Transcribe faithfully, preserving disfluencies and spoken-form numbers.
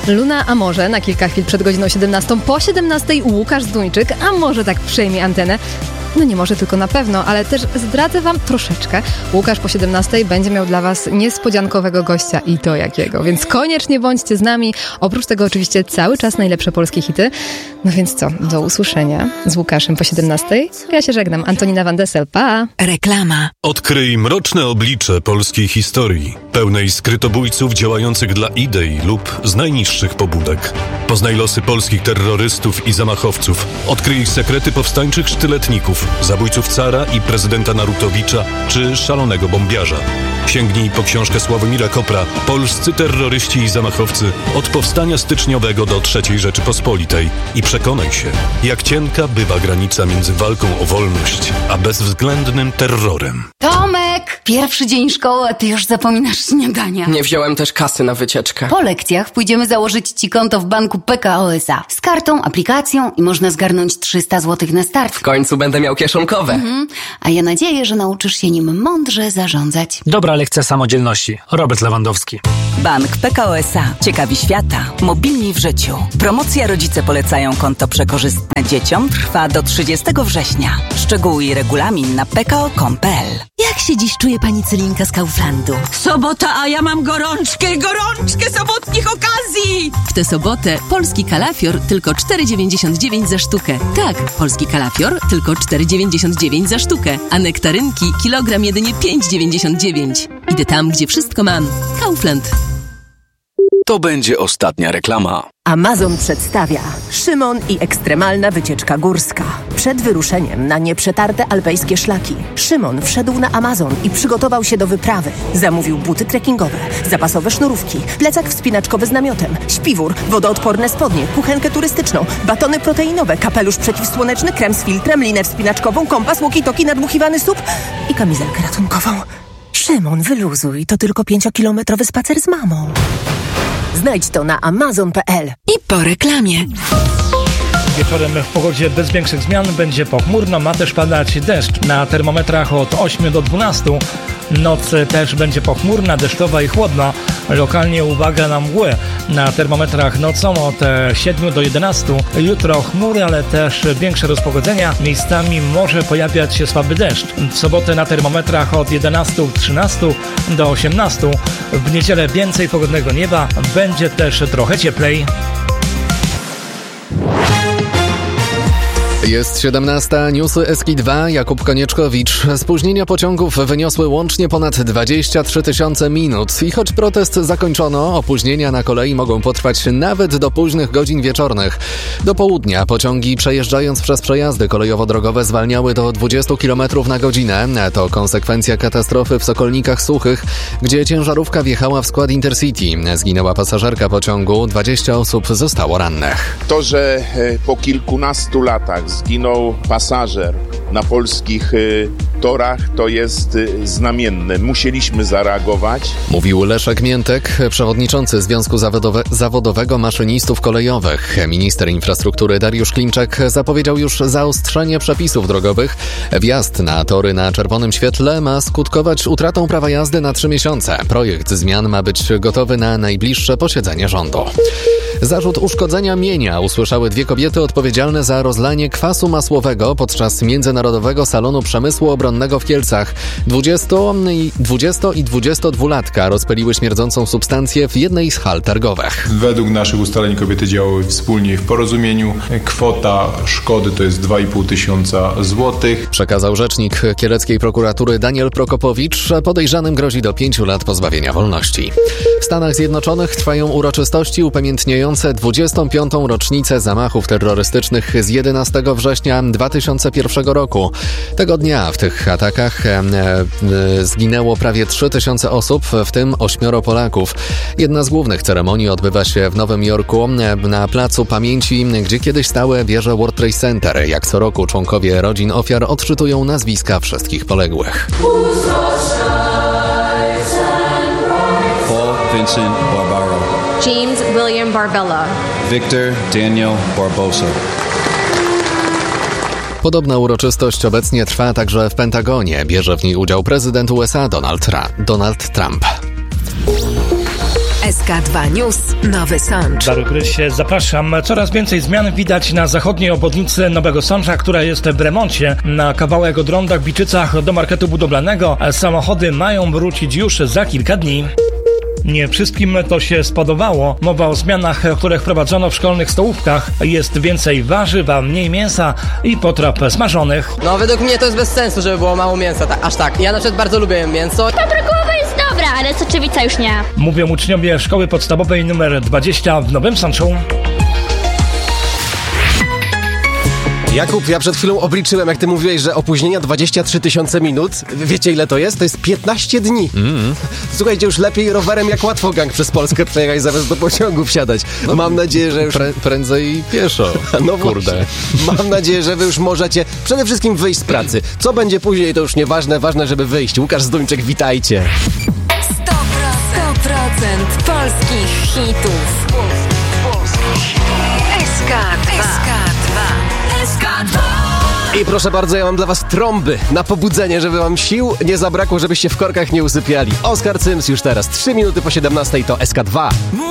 Luna, a może na kilka chwil przed godziną siedemnastą, po siedemnastej Łukasz Zduńczyk, a może tak przejmie antenę. No nie może, tylko na pewno, ale też zdradzę wam troszeczkę. Łukasz po siedemnastej będzie miał dla was niespodziankowego gościa i to jakiego, więc koniecznie bądźcie z nami. Oprócz tego oczywiście cały czas najlepsze polskie hity. No więc co, do usłyszenia z Łukaszem po siedemnastej. Ja się żegnam, Antonina Van Dessel, pa! Reklama. Odkryj mroczne oblicze polskiej historii, pełnej skrytobójców działających dla idei lub z najniższych pobudek. Poznaj losy polskich terrorystów i zamachowców. Odkryj sekrety powstańczych sztyletników, zabójców cara i prezydenta Narutowicza czy szalonego bombiarza. Sięgnij po książkę Sławomira Kopra Polscy terroryści i zamachowcy od powstania styczniowego do trzeciej Rzeczypospolitej i przekonaj się, jak cienka bywa granica między walką o wolność a bezwzględnym terrorem. Tomek! Pierwszy dzień szkoły, a ty już zapominasz śniadania. Nie wziąłem też kasy na wycieczkę. Po lekcjach pójdziemy założyć ci konto w banku P K O S A. Z kartą, aplikacją i można zgarnąć trzysta złotych na start. W końcu będę miał kieszonkowe. Mhm. A ja nadzieję, że nauczysz się nim mądrze zarządzać. Dobra lekcja samodzielności. Robert Lewandowski. Bank P K O S A. Ciekawi świata. Mobilni w życiu. Promocja Rodzice polecają konto przekorzystne dzieciom trwa do trzydziestego września. Szczegóły i regulamin na p k o kropka com kropka p l. Jak się dziś czuje pani Celinka z Kauflandu? Sobota, a ja mam gorączkę, gorączkę sobotnich okazji! W tę sobotę polski kalafior tylko cztery dziewięćdziesiąt dziewięć za sztukę. Tak, polski kalafior tylko cztery dziewięćdziesiąt dziewięć za sztukę, a nektarynki kilogram jedynie pięć dziewięćdziesiąt dziewięć. Idę tam, gdzie wszystko mam. Kaufland. To będzie ostatnia reklama. Amazon przedstawia Szymon i ekstremalna wycieczka górska. Przed wyruszeniem na nieprzetarte alpejskie szlaki Szymon wszedł na Amazon i przygotował się do wyprawy. Zamówił buty trekkingowe, zapasowe sznurówki, plecak wspinaczkowy z namiotem, śpiwór, wodoodporne spodnie, kuchenkę turystyczną, batony proteinowe, kapelusz przeciwsłoneczny, krem z filtrem, linę wspinaczkową, kompas, walkie-talkie, nadmuchiwany sup i kamizelkę ratunkową. Szymon, wyluzuj, to tylko pięciokilometrowy spacer z mamą. Znajdź to na amazon kropka p l. I po reklamie. Wieczorem w pogodzie bez większych zmian będzie pochmurno, ma też padać deszcz. Na termometrach od ośmiu do dwunastu. Noc też będzie pochmurna, deszczowa i chłodna. Lokalnie uwaga na mgły. Na termometrach nocą od siedmiu do jedenastu. Jutro chmury, ale też większe rozpogodzenia. Miejscami może pojawiać się słaby deszcz. W sobotę na termometrach od jedenastu do trzynastu do osiemnastu. W niedzielę więcej pogodnego nieba. Będzie też trochę cieplej. Jest siedemnasta, newsy S K I dwa, Jakub Konieczkowicz. Spóźnienia pociągów wyniosły łącznie ponad dwadzieścia trzy tysiące minut i choć protest zakończono, opóźnienia na kolei mogą potrwać nawet do późnych godzin wieczornych. Do południa pociągi przejeżdżając przez przejazdy kolejowo-drogowe zwalniały do dwudziestu kilometrów na godzinę. To konsekwencja katastrofy w Sokolnikach Suchych, gdzie ciężarówka wjechała w skład Intercity. Zginęła pasażerka pociągu, dwadzieścia osób zostało rannych. To, że po kilkunastu latach zginął pasażer na polskich y, torach, to jest y, znamienne. Musieliśmy zareagować. Mówił Leszek Miętek, przewodniczący Związku Zawodowe, Zawodowego Maszynistów Kolejowych. Minister infrastruktury Dariusz Klimczak zapowiedział już zaostrzenie przepisów drogowych. Wjazd na tory na czerwonym świetle ma skutkować utratą prawa jazdy na trzy miesiące. Projekt zmian ma być gotowy na najbliższe posiedzenie rządu. Zarzut uszkodzenia mienia usłyszały dwie kobiety odpowiedzialne za rozlanie kwasu masłowego podczas Międzynarodowego Salonu Przemysłu Obronnego w Kielcach. dwudziesto- i dwudziestodwulatka rozpyliły śmierdzącą substancję w jednej z hal targowych. Według naszych ustaleń kobiety działały wspólnie w porozumieniu. Kwota szkody to jest dwa i pół tysiąca złotych. Przekazał rzecznik kieleckiej prokuratury Daniel Prokopowicz. Podejrzanym grozi do pięciu lat pozbawienia wolności. W Stanach Zjednoczonych trwają uroczystości upamiętniające dwudziestą piątą rocznicę zamachów terrorystycznych z jedenastego września dwa tysiące pierwszego roku. Tego dnia w tych atakach e, e, zginęło prawie trzy tysiące osób, w tym ośmioro Polaków. Jedna z głównych ceremonii odbywa się w Nowym Jorku e, na Placu Pamięci, gdzie kiedyś stały wieże World Trade Center. Jak co roku członkowie rodzin ofiar odczytują nazwiska wszystkich poległych. Paul Vincent Barbaro. James William Barbella. Victor Daniel Barbosa. Podobna uroczystość obecnie trwa także w Pentagonie. Bierze w niej udział prezydent U S A Donald, Tra- Donald Trump. S K dwa News, Nowy Sącz. Darek Gryś, zapraszam. Coraz więcej zmian widać na zachodniej obwodnicy Nowego Sącza, która jest w remoncie. Na kawałek od ronda w Biczycach do marketu budowlanego samochody mają wrócić już za kilka dni. Nie wszystkim to się spodobało. Mowa o zmianach, które wprowadzono w szkolnych stołówkach. Jest więcej warzyw, a mniej mięsa i potraw smażonych. No według mnie to jest bez sensu, żeby było mało mięsa, ta, aż tak. Ja na przykład bardzo lubię mięso. Paprykowa jest dobra, ale soczewica już nie. Mówią uczniowie szkoły podstawowej numer dwadzieścia w Nowym Sączu. Jakub, ja przed chwilą obliczyłem, jak ty mówiłeś, że opóźnienia dwadzieścia trzy tysiące minut. Wiecie, ile to jest? To jest piętnaście dni. Mm. Słuchajcie, już lepiej rowerem jak łatwogang przez Polskę przejechać, zamiast do pociągu wsiadać. No, mam nadzieję, że już... Pre- prędzej pieszo. No kurde. Właśnie. Mam nadzieję, że wy już możecie przede wszystkim wyjść z pracy. Co będzie później, to już nieważne. Ważne, żeby wyjść. Łukasz Zduńczyk, witajcie. sto procent polskich hitów. S K dwa. I proszę bardzo, ja mam dla was trąby na pobudzenie, żeby wam sił nie zabrakło, żebyście w korkach nie usypiali. Oskar Cyms już teraz. trzy minuty po siedemnastej to S K dwa.